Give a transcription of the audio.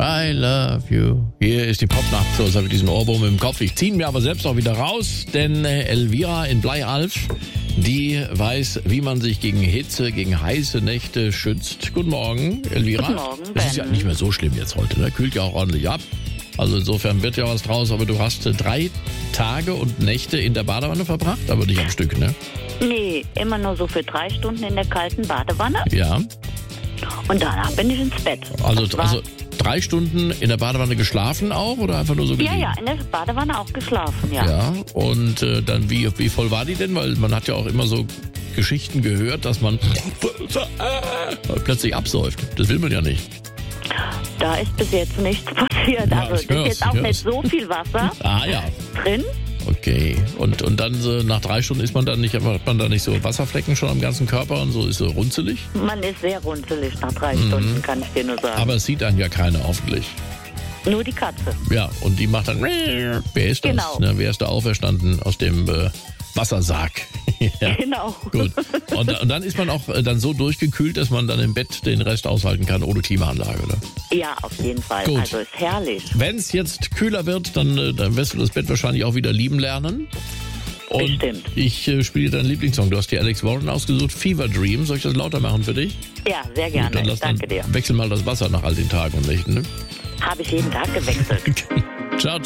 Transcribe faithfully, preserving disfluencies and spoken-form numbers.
I love you. Hier ist die Popnacht, so habe ich diesen Ohrwurm im Kopf. Ich ziehe ihn mir aber selbst auch wieder raus, denn Elvira in Bleialf, die weiß, wie man sich gegen Hitze, gegen heiße Nächte schützt. Guten Morgen, Elvira. Guten Morgen, Ben. Es ist ja nicht mehr so schlimm jetzt heute, ne? Kühlt ja auch ordentlich ab. Also insofern wird ja was draus, aber du hast drei Tage und Nächte in der Badewanne verbracht, aber nicht am Stück, ne? Nee, immer nur so für drei Stunden in der kalten Badewanne Ja. und danach bin ich ins Bett. Also, Das war- also drei Stunden in der Badewanne geschlafen auch oder einfach nur so gelegen? Ja, ja, in der Badewanne auch geschlafen, ja. Ja, und äh, dann wie, wie voll war die denn? Weil man hat ja auch immer so Geschichten gehört, dass man plötzlich absäuft. Das will man ja nicht. Da ist bis jetzt nichts passiert. Ja, also ich es hör's, ist jetzt auch ich nicht hör's. so viel Wasser Ah ja, drin. okay. Und, und dann so nach drei Stunden ist man dann nicht, hat man da nicht so Wasserflecken schon am ganzen Körper und so, ist so runzelig? Man ist sehr runzelig nach drei Stunden, kann ich dir nur sagen. Aber es sieht einen ja keiner, hoffentlich. Nur die Katze. Ja, und die macht dann, wer ist das? Genau. Ne, wer ist da auferstanden aus dem äh, Wassersarg? Ja. Genau. Gut. Und, und dann ist man auch äh, dann so durchgekühlt, dass man dann im Bett den Rest aushalten kann, ohne Klimaanlage, oder? Ja, auf jeden Fall. Gut. Also ist herrlich. Wenn es jetzt kühler wird, dann, äh, dann wirst du das Bett wahrscheinlich auch wieder lieben lernen. Und Bestimmt. ich äh, spiele deinen Lieblingssong. Du hast dir Alex Warren ausgesucht, Fever Dream. Soll ich das lauter machen für dich? Ja, sehr gerne. Dann lass Danke dann dir. wechsel mal das Wasser nach all den Tagen und Nächten, ne? Habe ich jeden Tag gewechselt.